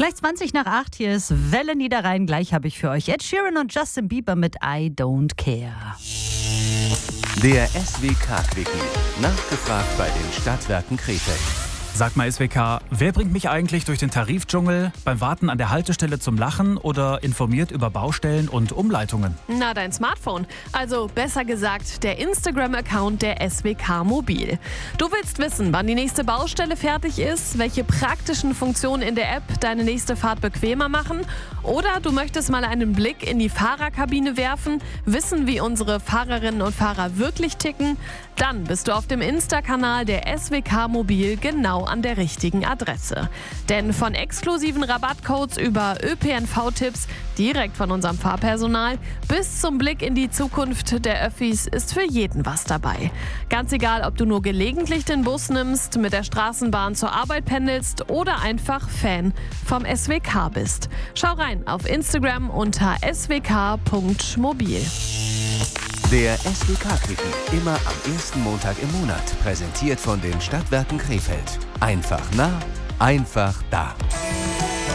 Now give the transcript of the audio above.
Gleich 20 nach 8, hier ist Welle Niederrhein. Gleich habe ich für euch Ed Sheeran und Justin Bieber mit I Don't Care. Der SWK-Quickie. Nachgefragt bei den Stadtwerken Krefeld. Sag mal SWK, wer bringt mich eigentlich durch den Tarifdschungel? Beim Warten an der Haltestelle zum Lachen oder informiert über Baustellen und Umleitungen? Na, dein Smartphone. Also besser gesagt, der Instagram-Account der SWK Mobil. Du willst wissen, wann die nächste Baustelle fertig ist, welche praktischen Funktionen in der App deine nächste Fahrt bequemer machen? Oder du möchtest mal einen Blick in die Fahrerkabine werfen, wissen, wie unsere Fahrerinnen und Fahrer wirklich ticken? Dann bist du auf dem Insta-Kanal der SWK Mobil genau an der richtigen Adresse. Denn von exklusiven Rabattcodes über ÖPNV-Tipps direkt von unserem Fahrpersonal bis zum Blick in die Zukunft der Öffis ist für jeden was dabei. Ganz egal, ob du nur gelegentlich den Bus nimmst, mit der Straßenbahn zur Arbeit pendelst oder einfach Fan vom SWK bist. Schau rein auf Instagram unter swk.mobil. Der SWK-Quickie. Immer am ersten Montag im Monat. Präsentiert von den Stadtwerken Krefeld. Einfach nah, einfach da.